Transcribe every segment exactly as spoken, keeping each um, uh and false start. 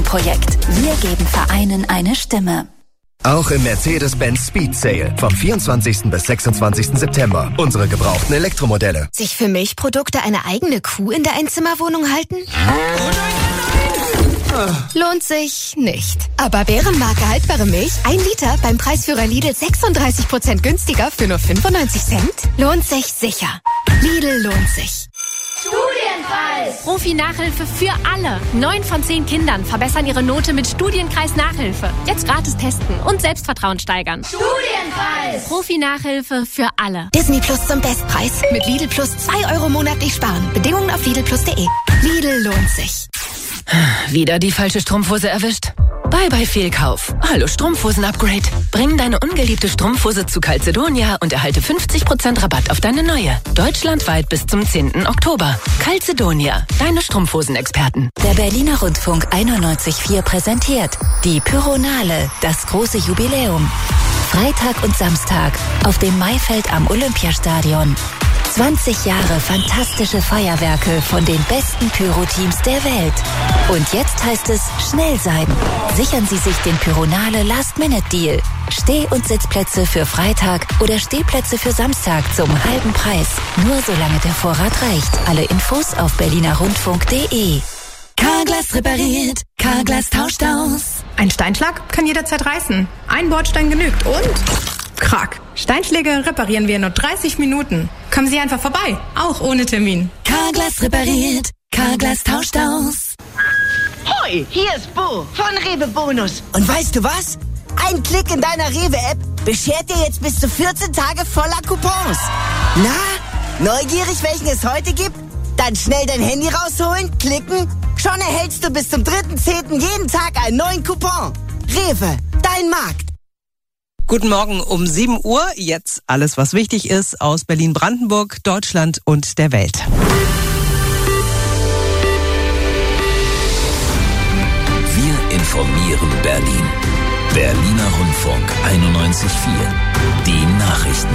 Projekt. Wir geben Vereinen eine Stimme. Auch im Mercedes-Benz Speed Sale vom vierundzwanzigsten bis sechsundzwanzigsten September. Unsere gebrauchten Elektromodelle. Sich für Milchprodukte eine eigene Kuh in der Einzimmerwohnung halten? Lohnt sich nicht. Aber Bärenmarke haltbare Milch, ein Liter beim Preisführer Lidl sechsunddreißig Prozent günstiger für nur fünfundneunzig Cent? Lohnt sich sicher. Lidl lohnt sich. Studienkreis! Profi-Nachhilfe für alle. Neun von zehn Kindern verbessern ihre Note mit Studienkreis-Nachhilfe. Jetzt gratis testen und Selbstvertrauen steigern. Studienkreis! Profi-Nachhilfe für alle. Disney Plus zum Bestpreis. Mit Lidl Plus zwei Euro monatlich sparen. Bedingungen auf lidl plus punkt de. Lidl lohnt sich. Wieder die falsche Strumpfhose erwischt? Bye bye Fehlkauf. Hallo Strumpfhosen-Upgrade. Bring deine ungeliebte Strumpfhose zu Calzedonia und erhalte fünfzig Prozent Rabatt auf deine neue. Deutschlandweit bis zum zehnten Oktober. Calzedonia, deine Strumpfhosen-Experten. Der Berliner Rundfunk einundneunzig Komma vier präsentiert die Pyronale, das große Jubiläum. Freitag und Samstag auf dem Maifeld am Olympiastadion. zwanzig Jahre fantastische Feuerwerke von den besten Pyro-Teams der Welt. Und jetzt heißt es schnell sein. Sichern Sie sich den Pyronale Last-Minute-Deal. Steh- und Sitzplätze für Freitag oder Stehplätze für Samstag zum halben Preis. Nur solange der Vorrat reicht. Alle Infos auf berliner rundfunk punkt de. Carglass repariert, Carglass tauscht aus. Ein Steinschlag kann jederzeit reißen. Ein Bordstein genügt und... Krack. Steinschläge reparieren wir in nur dreißig Minuten. Kommen Sie einfach vorbei, auch ohne Termin. Carglass repariert, Carglass tauscht aus. Hoi, hier ist Bo von Rewe Bonus. Und weißt du was? Ein Klick in deiner Rewe-App beschert dir jetzt bis zu vierzehn Tage voller Coupons. Na, neugierig, welchen es heute gibt? Dann schnell dein Handy rausholen, klicken. Schon erhältst du bis zum dritten zehnten jeden Tag einen neuen Coupon. Rewe, dein Markt. Guten Morgen um sieben Uhr. Jetzt alles, was wichtig ist aus Berlin-Brandenburg, Deutschland und der Welt. Wir informieren Berlin. Berliner Rundfunk einundneunzig Komma vier. Die Nachrichten.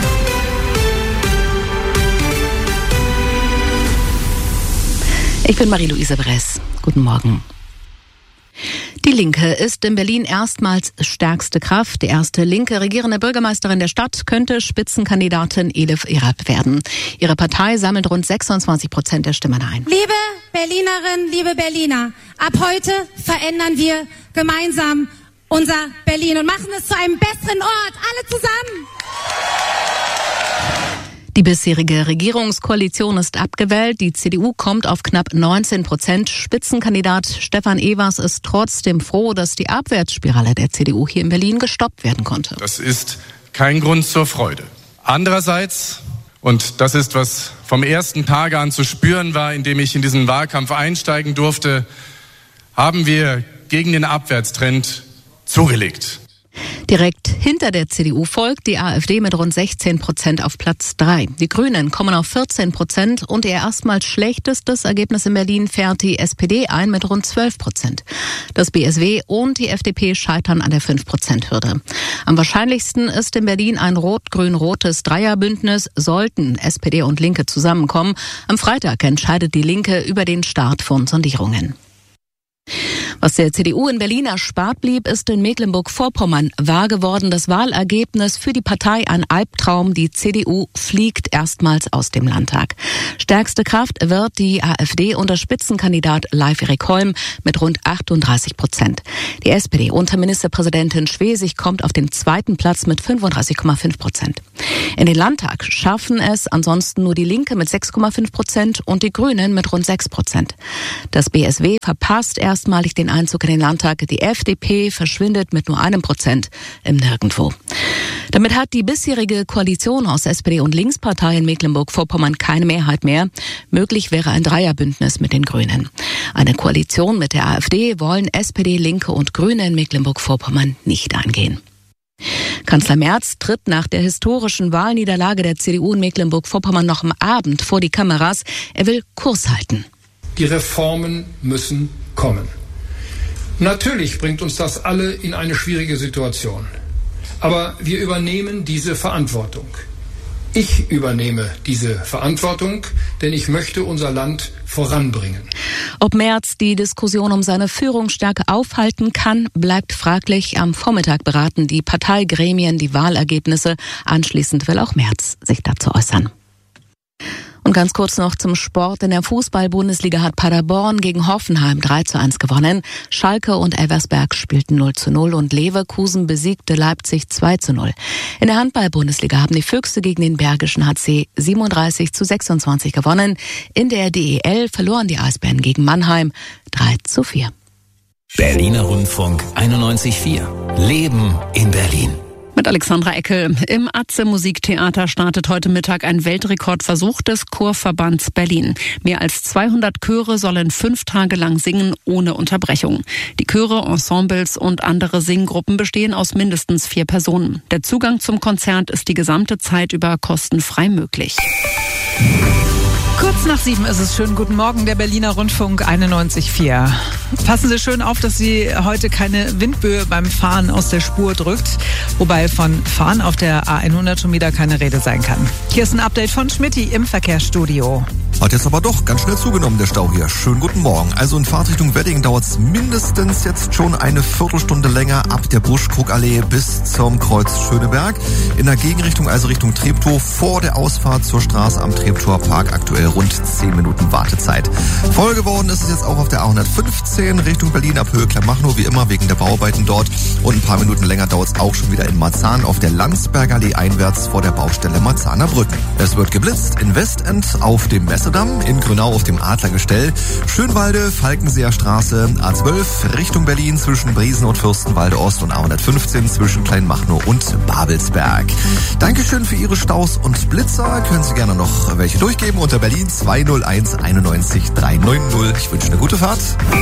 Ich bin Marie-Louise Bress. Guten Morgen. Die Linke ist in Berlin erstmals stärkste Kraft. Die erste linke regierende Bürgermeisterin der Stadt könnte Spitzenkandidatin Elif Erab werden. Ihre Partei sammelt rund sechsundzwanzig Prozent der Stimmen ein. Liebe Berlinerinnen, liebe Berliner, ab heute verändern wir gemeinsam unser Berlin und machen es zu einem besseren Ort. Alle zusammen! Die bisherige Regierungskoalition ist abgewählt. Die C D U kommt auf knapp neunzehn Prozent. Spitzenkandidat Stefan Evers ist trotzdem froh, dass die Abwärtsspirale der C D U hier in Berlin gestoppt werden konnte. Das ist kein Grund zur Freude. Andererseits, und das ist, was vom ersten Tage an zu spüren war, indem ich in diesen Wahlkampf einsteigen durfte, haben wir gegen den Abwärtstrend zugelegt. Direkt hinter der C D U folgt die AfD mit rund sechzehn Prozent auf Platz drei. Die Grünen kommen auf vierzehn Prozent und ihr erstmals schlechtestes Ergebnis in Berlin fährt die S P D ein mit rund zwölf Prozent. Das B S W und die F D P scheitern an der fünf Prozent Hürde. Am wahrscheinlichsten ist in Berlin ein rot-grün-rotes Dreierbündnis, sollten S P D und Linke zusammenkommen. Am Freitag entscheidet die Linke über den Start von Sondierungen. Was der C D U in Berlin erspart blieb, ist in Mecklenburg-Vorpommern wahr geworden. Das Wahlergebnis für die Partei ein Albtraum. Die C D U fliegt erstmals aus dem Landtag. Stärkste Kraft wird die AfD unter Spitzenkandidat Leif Erik Holm mit rund achtunddreißig Prozent. Die S P D unter Ministerpräsidentin Schwesig kommt auf den zweiten Platz mit fünfunddreißig Komma fünf Prozent. In den Landtag schaffen es ansonsten nur die Linke mit sechs Komma fünf Prozent und die Grünen mit rund sechs Prozent. Das B S W verpasst erstmalig den Einzug in den Landtag. Die F D P verschwindet mit nur einem Prozent im Nirgendwo. Damit hat die bisherige Koalition aus S P D und Linkspartei in Mecklenburg-Vorpommern keine Mehrheit mehr. Möglich wäre ein Dreierbündnis mit den Grünen. Eine Koalition mit der AfD wollen S P D, Linke und Grüne in Mecklenburg-Vorpommern nicht eingehen. Kanzler Merz tritt nach der historischen Wahlniederlage der C D U in Mecklenburg-Vorpommern noch am Abend vor die Kameras. Er will Kurs halten. Die Reformen müssen kommen. Natürlich bringt uns das alle in eine schwierige Situation. Aber wir übernehmen diese Verantwortung. Ich übernehme diese Verantwortung, denn ich möchte unser Land voranbringen. Ob Merz die Diskussion um seine Führungsstärke aufhalten kann, bleibt fraglich. Am Vormittag beraten die Parteigremien die Wahlergebnisse. Anschließend will auch Merz sich dazu äußern. Und ganz kurz noch zum Sport. In der Fußball-Bundesliga hat Paderborn gegen Hoffenheim drei zu eins gewonnen. Schalke und Elversberg spielten null zu null und Leverkusen besiegte Leipzig zwei zu null. In der Handball-Bundesliga haben die Füchse gegen den Bergischen H C siebenunddreißig zu sechsundzwanzig gewonnen. In der D E L verloren die Eisbären gegen Mannheim drei zu vier. Berliner Rundfunk einundneunzig Komma vier. Leben in Berlin. Mit Alexandra Eckel. Im Atze Musiktheater startet heute Mittag ein Weltrekordversuch des Chorverbands Berlin. Mehr als zweihundert Chöre sollen fünf Tage lang singen, ohne Unterbrechung. Die Chöre, Ensembles und andere Singgruppen bestehen aus mindestens vier Personen. Der Zugang zum Konzert ist die gesamte Zeit über kostenfrei möglich. Kurz nach sieben ist es. Schönen guten Morgen, der Berliner Rundfunk einundneunzig Komma vier. Passen Sie schön auf, dass Sie heute keine Windböe beim Fahren aus der Spur drückt. Wobei von Fahren auf der A hundert schon wieder keine Rede sein kann. Hier ist ein Update von Schmitty im Verkehrsstudio. Hat jetzt aber doch ganz schnell zugenommen, der Stau hier. Schönen guten Morgen. Also in Fahrtrichtung Wedding dauert es mindestens jetzt schon eine Viertelstunde länger ab der Buschkrugallee bis zum Kreuz Schöneberg. In der Gegenrichtung, also Richtung Treptow, vor der Ausfahrt zur Straße am Treptower Park aktuell rund zehn Minuten Wartezeit. Voll geworden ist es jetzt auch auf der A hundertfünfzehn Richtung Berlin ab Höhe Kleinmachnow, wie immer wegen der Bauarbeiten dort. Und ein paar Minuten länger dauert es auch schon wieder in Marzahn auf der Landsberger Allee einwärts vor der Baustelle Marzahner Brücken. Es wird geblitzt in Westend auf dem Messedamm, in Grünau auf dem Adlergestell, Schönwalde, Falkenseer Straße, A zwölf Richtung Berlin zwischen Briesen und Fürstenwalde Ost und A hundertfünfzehn zwischen Kleinmachnow und Babelsberg. Dankeschön für Ihre Staus und Blitzer. Können Sie gerne noch welche durchgeben unter Berlin zwei null eins einundneunzig drei neun null. Ich wünsche eine gute Fahrt.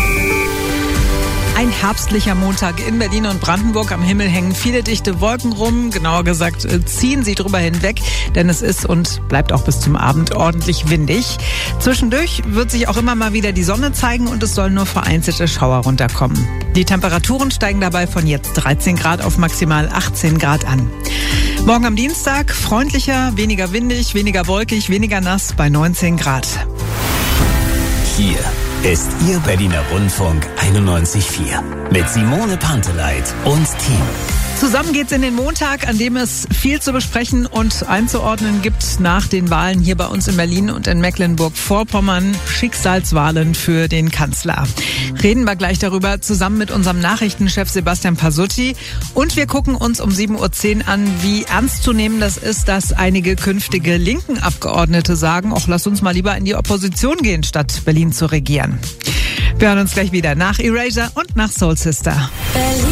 Ein herbstlicher Montag in Berlin und Brandenburg. Am Himmel hängen viele dichte Wolken rum. Genauer gesagt ziehen sie drüber hinweg, denn es ist und bleibt auch bis zum Abend ordentlich windig. Zwischendurch wird sich auch immer mal wieder die Sonne zeigen und es sollen nur vereinzelte Schauer runterkommen. Die Temperaturen steigen dabei von jetzt dreizehn Grad auf maximal achtzehn Grad an. Morgen am Dienstag freundlicher, weniger windig, weniger wolkig, weniger nass bei neunzehn Grad. Hier ist Ihr Berliner Rundfunk einundneunzig Komma vier mit Simone Panteleit und Team. Zusammen geht's in den Montag, an dem es viel zu besprechen und einzuordnen gibt nach den Wahlen hier bei uns in Berlin und in Mecklenburg-Vorpommern. Schicksalswahlen für den Kanzler. Reden wir gleich darüber zusammen mit unserem Nachrichtenchef Sebastian Pasutti. Und wir gucken uns um sieben Uhr zehn an, wie ernst zu nehmen das ist, dass einige künftige linken Abgeordnete sagen, ach, lass uns mal lieber in die Opposition gehen, statt Berlin zu regieren. Wir hören uns gleich wieder nach Erasure und nach Soul Sister. Berlin.